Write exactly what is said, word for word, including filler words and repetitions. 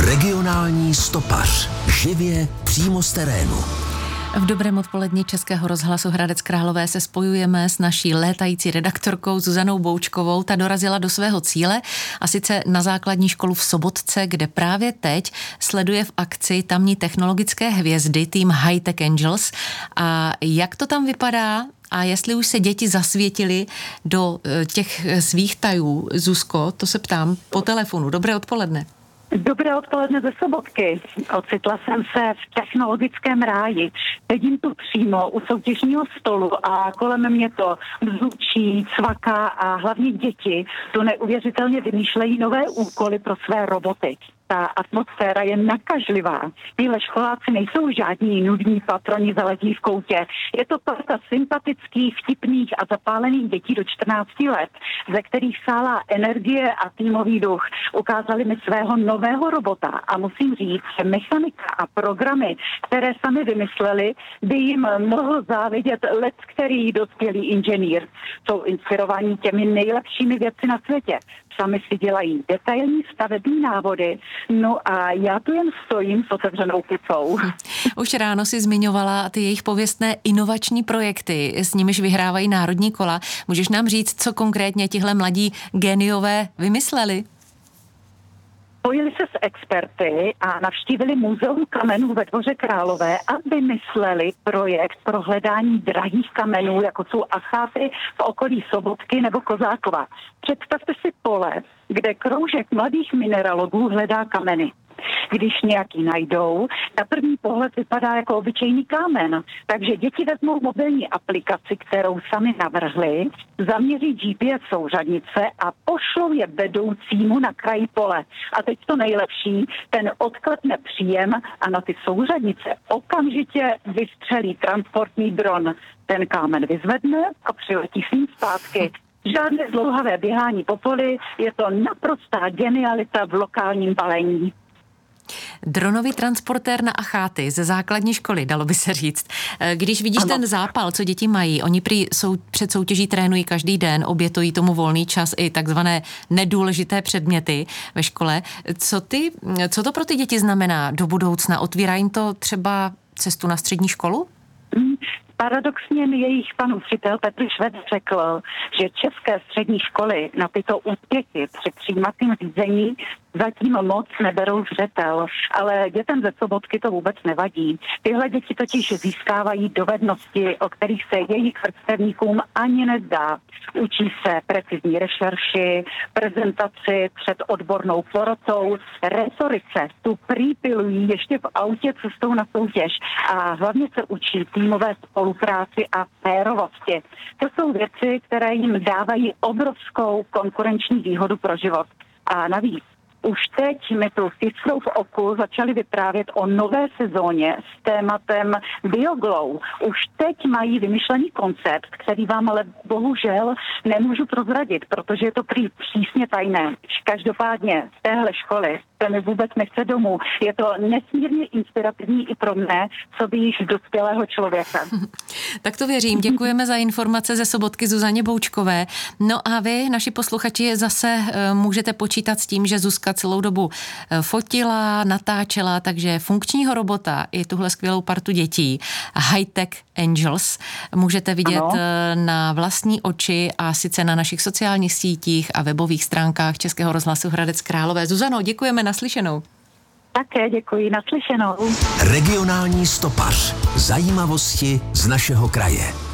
Regionální stopař. Živě přímo z terénu. V dobrém odpoledni Českého rozhlasu Hradec Králové se spojujeme s naší létající redaktorkou Zuzanou Boučkovou. Ta dorazila do svého cíle, a sice na základní školu v Sobotce, kde právě teď sleduje v akci tamní technologické hvězdy tým High Tech Angels. A jak to tam vypadá a jestli už se děti zasvětily do těch svých tajů, Zuzko, to se ptám po telefonu. Dobré odpoledne. Dobré odpoledne ze Sobotky. Ocitla jsem se v technologickém ráji. Sedím tu přímo u soutěžního stolu a kolem mě to bzučí, cvaká a hlavně děti tu neuvěřitelně vymýšlejí nové úkoly pro své roboty. Ta atmosféra je nakažlivá. Tyhle školáci nejsou žádní nudní patroni zalezlí v koutě. Je to parta sympatických, vtipných a zapálených dětí do čtrnácti let, ze kterých sálá energie a týmový duch. Ukázali mi svého nového robota a musím říct, že mechanika a programy, které sami vymysleli, by jim mohl závidět leckterý dospělý inženýr. Jsou inspirovaní těmi nejlepšími věci na světě. Sami si dělají detailní stavební návody, no a já tu jen stojím s otevřenou pucou. Už ráno si zmiňovala ty jejich pověstné inovační projekty, s nimiž vyhrávají národní kola. Můžeš nám říct, co konkrétně tihle mladí géniové vymysleli? Spojili se s experty a navštívili muzeum kamenů ve Dvoře Králové a vymysleli projekt pro hledání drahých kamenů, jako jsou acháty v okolí Sobotky nebo Kozákova. Představte si pole, kde kroužek mladých mineralogů hledá kameny. Když nějaký najdou, na první pohled vypadá jako obyčejný kámen. Takže děti vezmou mobilní aplikaci, kterou sami navrhli, zaměří G P S souřadnice a pošlou je vedoucímu na kraji pole. A teď to nejlepší, ten odklepne příjem a na ty souřadnice okamžitě vystřelí transportní dron. Ten kámen vyzvedne a přiletí s ním zpátky. Žádné zdlouhavé běhání po poli, je to naprostá genialita v lokálním balení. Dronový transportér na acháty ze základní školy, dalo by se říct. Když vidíš ano. ten zápal, co děti mají, oni prý sou, před soutěží trénují každý den, obětují tomu volný čas i takzvané nedůležité předměty ve škole. Co, ty, co to pro ty děti znamená do budoucna? Otvírá jim to třeba cestu na střední školu? Hmm. Paradoxně mi jejich pan učitel Petr Švec řekl, že české střední školy na tyto úspěchy při přijímacím řízení zatím moc neberou zřetel, ale dětem ze Sobotky to vůbec nevadí. Tyhle děti totiž získávají dovednosti, o kterých se jejich vrstevníkům ani nezdá. Učí se precizní rešerši, prezentaci před odbornou porotou, retorice, tu prýpilují ještě v autě cestou na soutěž a hlavně se učí týmové spolupráci a férovosti. To jsou věci, které jim dávají obrovskou konkurenční výhodu pro život. A navíc už teď mi tu fiskrou v oku začali vyprávět o nové sezóně s tématem BioGlow. Už teď mají vymyšlený koncept, který vám ale bohužel nemůžu prozradit, protože je to prý přísně tajné. Každopádně z téhle školy se mi vůbec nechce domů. Je to nesmírně inspirativní i pro mne, co by již dospělého člověka. Tak to věřím. Děkujeme za informace ze Sobotky Zuzaně Boučkové. No a vy, naši posluchači, zase můžete počítat s tím, že Zuzka celou dobu fotila, natáčela, takže funkčního robota i tuhle skvělou partu dětí High Tech Angels můžete vidět ano. na vlastní oči a sice na našich sociálních sítích a webových stránkách Českého rozhlasu Hradec Králové. Zuzano, děkujeme, naslyšenou. Také děkuji, naslyšenou. Regionální stopař. Zajímavosti z našeho kraje.